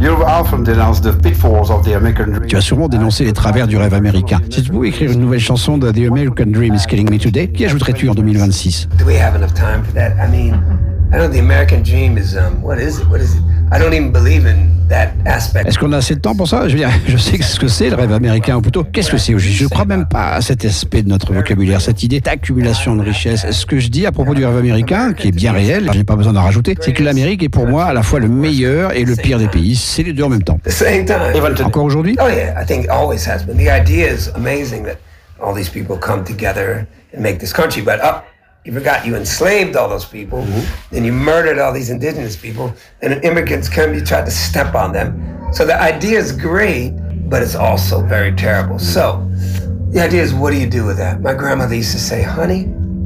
Tu as souvent dénoncé les travers du rêve américain. Si tu pouvais écrire une nouvelle chanson de The American Dream is Killing Me Today, qui ajouterais-tu en 2026? Do we have enough time for that? I mean, I know the American dream is what is it? What is it? I don't even believe in that aspect. Est-ce qu'on a assez de temps pour ça? Je veux dire, je sais ce que c'est le rêve américain, ou plutôt, qu'est-ce que c'est au juste? Je ne crois même pas à cet aspect de notre vocabulaire, cette idée d'accumulation de richesse. Ce que je dis à propos du rêve américain, qui est bien réel, je n'ai pas besoin d'en rajouter, c'est que l'Amérique est pour moi à la fois le meilleur et le pire des pays. C'est les deux en même temps. The same time. Encore aujourd'hui? Oh yeah, I think it always has been. The idea is amazing that all these people come together and make this country, but you forgot you enslaved all those people, then you murdered all these indigenous people, and then immigrants come, you tried to step on them. So the idea is great, but it's also very terrible. So the idea is, what do you do with that? My grandmother used to say, honey,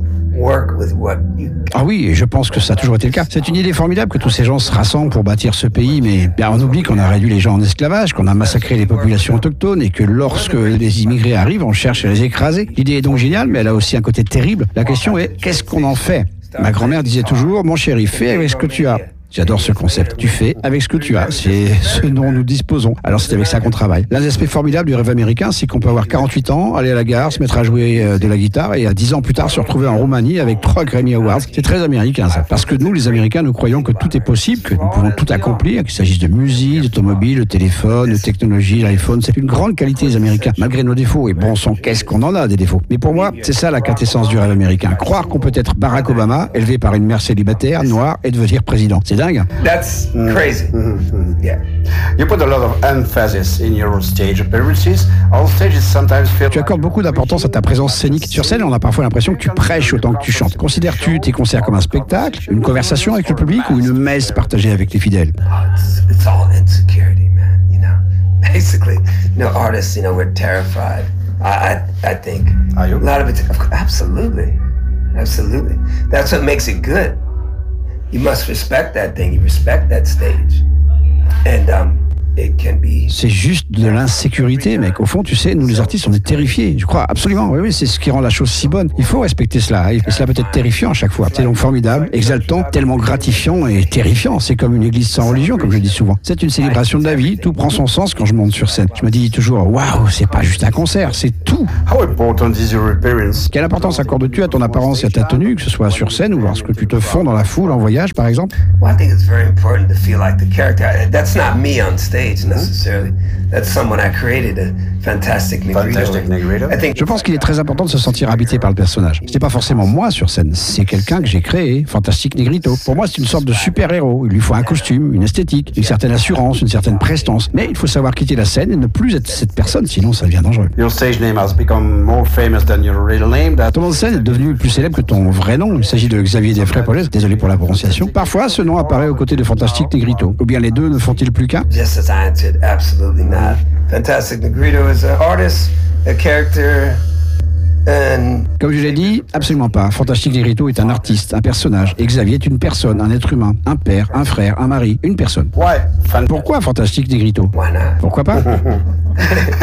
work with what you... Ah oui, et je pense que ça a toujours été le cas. C'est une idée formidable que tous ces gens se rassemblent pour bâtir ce pays, mais bien, on oublie qu'on a réduit les gens en esclavage, qu'on a massacré les populations autochtones et que lorsque les immigrés arrivent, on cherche à les écraser. L'idée est donc géniale, mais elle a aussi un côté terrible. La question est, qu'est-ce qu'on en fait? Ma grand-mère disait toujours, mon chéri, fais avec ce que tu as. J'adore ce concept. Tu fais avec ce que tu as. C'est ce dont nous disposons. Alors c'est avec ça qu'on travaille. L'un des aspects formidables du rêve américain, c'est qu'on peut avoir 48 ans, aller à la gare, se mettre à jouer de la guitare et à 10 ans plus tard se retrouver en Roumanie avec 3 Grammy Awards. C'est très américain ça. Parce que nous, les Américains, nous croyons que tout est possible, que nous pouvons tout accomplir, qu'il s'agisse de musique, d'automobile, de téléphone, de technologie, l'iPhone. C'est une grande qualité des Américains, malgré nos défauts. Et bon sang, qu'est-ce qu'on en a des défauts. Mais pour moi, c'est ça la quintessence du rêve américain. Croire qu'on peut être Barack Obama, élevé par une mère célibataire, noire, et devenir président. C'est dingue. That's crazy. Yeah. You put a lot of emphasis in your stage appearances. On stage, it sometimes feels Tu accordes beaucoup d'importance à ta présence scénique. Sur scène, on a parfois l'impression que tu prêches autant que tu chantes. Considères-tu tes concerts comme un spectacle, une conversation avec le public ou une messe partagée avec les fidèles? It's all insecurity, man. You know, basically, artists, we're terrified. I think. Are you? A lot of it. Absolutely. That's what makes it good. You must respect that thing. You respect that stage, and it can be. C'est juste de l'insécurité, mec. Au fond, tu sais, nous les artistes, on est terrifiés. Je crois absolument. Oui, c'est ce qui rend la chose si bonne. Il faut respecter cela. Et cela peut être terrifiant à chaque fois. C'est donc formidable, exaltant, tellement gratifiant et terrifiant. C'est comme une église sans religion, comme je dis souvent. C'est une célébration de la vie. Tout prend son sens quand je monte sur scène. Je me dis toujours, waouh, c'est pas juste un concert, c'est tout. How important is your appearance? Quelle importance accordes-tu à ton apparence et à ta tenue, que ce soit sur scène ou lorsque tu te fonds dans la foule en voyage, par exemple? Well, I think it's very important to feel like the character. That's not me on stage necessarily. That's someone I created, a Fantastic Negrito. Fantastic Negrito. I think Je pense qu'il est très important de se sentir habité par le personnage. Ce n'est pas forcément moi sur scène, c'est quelqu'un que j'ai créé, Fantastic Negrito. Pour moi, c'est une sorte de super-héros. Il lui faut un costume, une esthétique, une certaine assurance, une certaine prestance. Mais il faut savoir quitter la scène et ne plus être cette personne, sinon ça devient dangereux. Your stage name has become more famous than your real name. Ton nom de scène est devenu plus célèbre que ton vrai nom. Il s'agit de Xavier Desfrais-Paulès, désolé pour la prononciation. Parfois, ce nom apparaît aux côtés de Fantastic Negrito. Ou bien les deux ne font-ils plus qu'un? just as I answered, absolutely not. Fantastic Negrito is an artist, a character, and Comme je l'ai dit, absolument pas. Fantastic Negrito est un artiste, un personnage. Et Xavier est une personne, un être humain, un père, un frère, un mari, une personne. Why? Pourquoi Fantastic Negrito? why not? Pourquoi pas?